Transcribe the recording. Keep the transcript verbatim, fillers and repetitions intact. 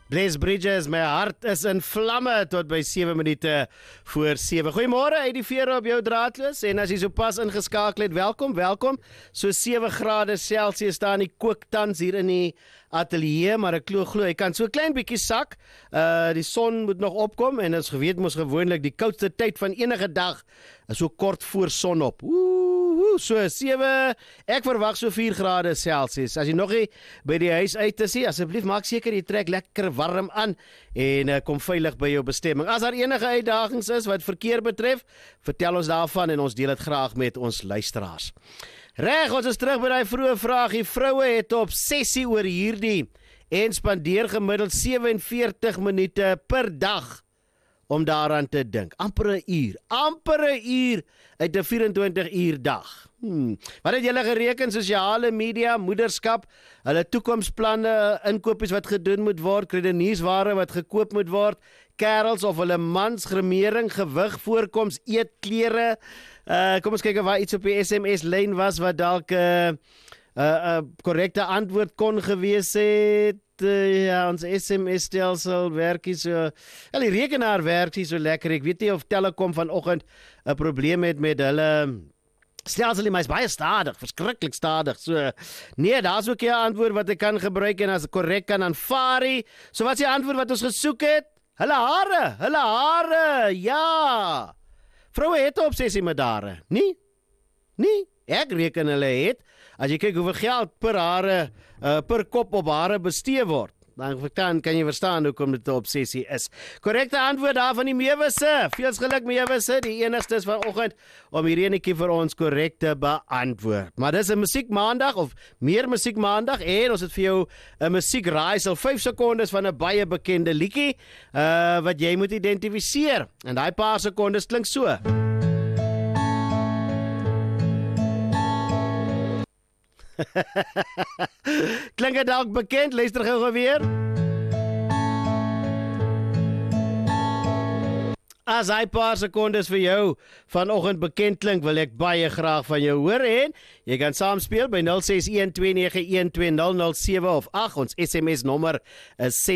Bless Bridges, my hart is in vlamme tot by sewe minute voor sewe. Goeiemôre uit die vere op jou draadloos en as jy so pas ingeskakel het, welkom, welkom. So sewe grade Celsius staan die kook tans hier in die atelier, maar ek glo glo, hy kan so 'n klein bietjie sak. Uh die son moet nog opkom en ons geweet mos gewoonlik die koudste tyd van enige dag is so kort voor son op. Ooh, so sewe, ek verwag so vier grade Celsius. As jy nog nie by die huis uit is, asseblief maak seker jy trek lekker warm aan en uh, kom veilig by jou bestemming. As daar enige uitdagings is wat verkeer betref, vertel ons daarvan en ons deel dit graag met ons luisteraars. Reg, ons is terug by die vroeë vraag. Die vroue het 'n obsessie oor hierdie en spandeer gemiddeld sewe en veertig minute per dag om daaraan te dink. Amper 'n uur, amper 'n uur uit 'n vyf en twintig uur dag. Hmm. Wat het julle gereken? Sosiale media, moederskap, hulle toekomsplanne, inkopies wat gedoen moet word, kredietnuusware wat gekoop moet word, kerels of hulle mans, gremering, gewig, voorkoms, eet, klere. Uh, kom ons kyk of daar iets op die S M S-lyn was wat dalk 'n uh, uh, uh, korrekte antwoord kon gewees het. Uh, ja, ons S M S-stelsel werk hier so, wel die rekenaar werk hier so lekker. Ek weet nie of Telkom vanoggend 'n probleem het met hulle stelsel, maar is baie stadig, verskriklik stadig. So nee, daar's ook 'n antwoord wat ek kan gebruik en as ek korrek kan aanvaar. So wat is die antwoord wat ons gesoek het? Hulle hare, hulle hare. Ja. Vroue het 'n obsessie met hare. Nie? Nie? Ek reken hulle het. As jy kyk hoeveel geld per hare uh, per kop op hare bestee word, dan kan, kan jy verstaan hoekom dit 'n obsessie is. Korrekte antwoord daar van die Mewisse. Veels geluk Mewisse, die enigstes vanoggend om hierdie enetjie vir ons korrek te beantwoord. Maar dis 'n musiek maandag of meer musiek maandag en ons het vir jou 'n musiek raaisel, vyf sekondes van 'n baie bekende liedjie uh, wat jy moet identifiseer. En daai paar sekondes klink so. Klink dit dalk bekend? Luister gou weer. As hy paar sekondes vir jou vanoggend bekend klink, wil ek baie graag van jou hoor en jy kan saamspeel by nul ses een twee nege een twee nul nul sewe of ag, ons S M S nommer is